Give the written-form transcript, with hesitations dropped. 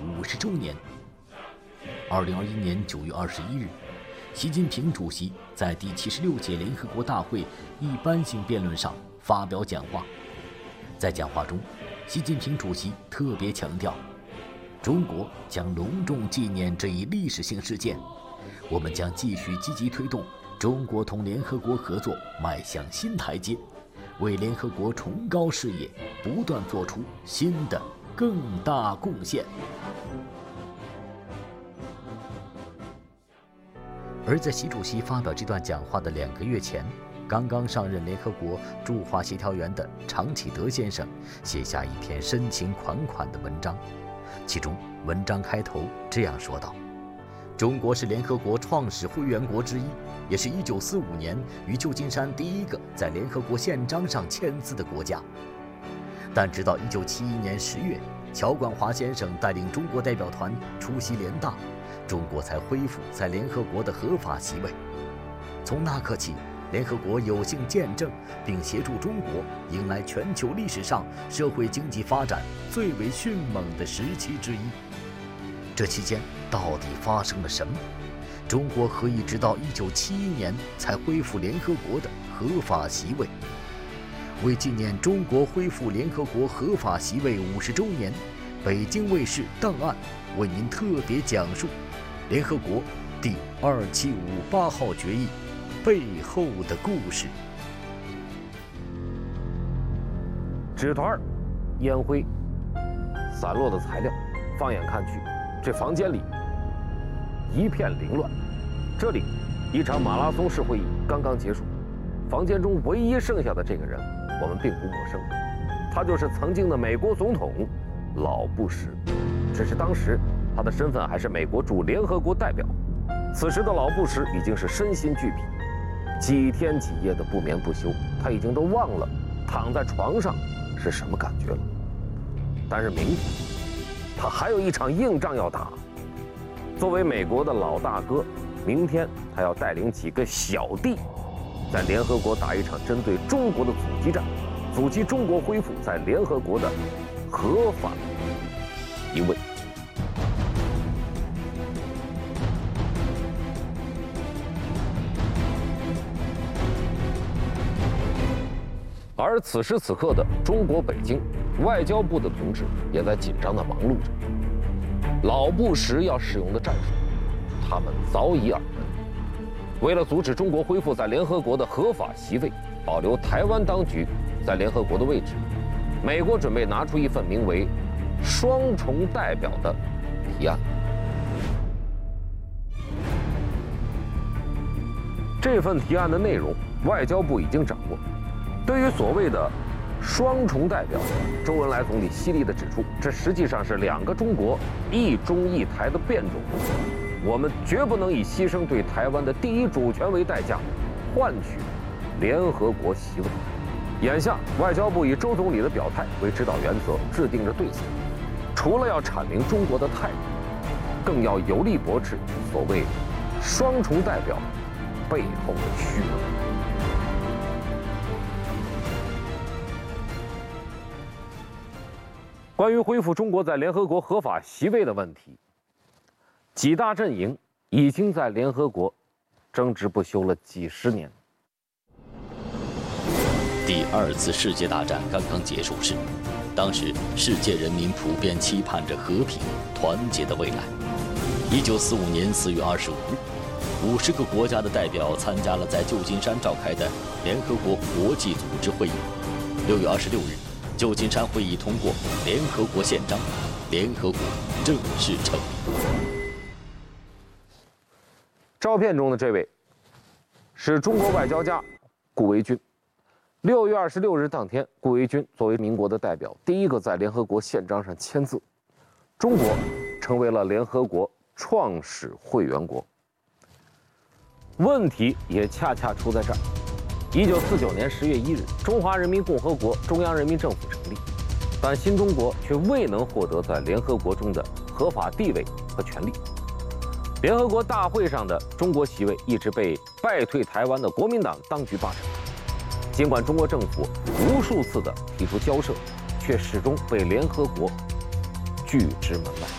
50周年。2021年9月21日，习近平主席在第76届联合国大会一般性辩论上发表讲话。在讲话中，习近平主席特别强调，中国将隆重纪念这一历史性事件，我们将继续积极推动中国同联合国合作迈向新台阶，为联合国崇高事业不断做出新的更大贡献。而在习主席发表这段讲话的2个月前，刚刚上任联合国驻华协调员的常启德先生写下一篇深情款款的文章，其中文章开头这样说道：中国是联合国创始会员国之一，也是1945年于旧金山第一个在联合国宪章上签字的国家。但直到1971年10月，乔冠华先生带领中国代表团出席联大，中国才恢复在联合国的合法席位。从那刻起，联合国有幸见证并协助中国迎来全球历史上社会经济发展最为迅猛的时期之一。这期间到底发生了什么？中国何以直到1971年才恢复联合国的合法席位？为纪念中国恢复联合国合法席位50周年，北京卫视档案为您特别讲述联合国第2758号决议背后的故事。 纸团、烟灰、散落的材料，放眼看去，这房间里一片凌乱。这里，一场马拉松式会议刚刚结束，房间中唯一剩下的这个人，我们并不陌生，他就是曾经的美国总统老布什，只是当时他的身份还是美国驻联合国代表。此时的老布什已经是身心俱疲，几天几夜的不眠不休，他已经都忘了躺在床上是什么感觉了。但是明天，他还有一场硬仗要打。作为美国的老大哥，明天他要带领几个小弟，在联合国打一场针对中国的阻击战，阻击中国恢复在联合国的合法地位。而此时此刻的中国北京，外交部的同志也在紧张地忙碌着。老布什要使用的战术，他们早已耳闻。为了阻止中国恢复在联合国的合法席位，保留台湾当局在联合国的位置，美国准备拿出一份名为“双重代表”的提案。这份提案的内容，外交部已经掌握。对于所谓的双重代表，周恩来总理犀利地指出，这实际上是2个中国、一中一台的变种。我们绝不能以牺牲对台湾的第一主权为代价，换取联合国席位。眼下，外交部以周总理的表态为指导原则，制定着对策。除了要阐明中国的态度，更要有力驳斥所谓双重代表背后的虚伪。关于恢复中国在联合国合法席位的问题，几大阵营已经在联合国争执不休了几十年。 第2次世界大战刚刚结束时，当时世界人民普遍期盼着和平、团结的未来。1945年4月25日，50个国家的代表参加了在旧金山召开的联合国国际组织会议。6月26日，旧金山会议通过联合国宪章，联合国正式成立。 照片中的这位是中国外交家顾维钧。6月26日当天，顾维钧作为民国的代表，第一个在联合国宪章上签字，中国成为了联合国创始会员国。问题也恰恰出在这儿。1949年10月1日，中华人民共和国中央人民政府成立，但新中国却未能获得在联合国中的合法地位和权利。联合国大会上的中国席位一直被败退台湾的国民党当局霸占。尽管中国政府无数次的提出交涉，却始终被联合国拒之门外。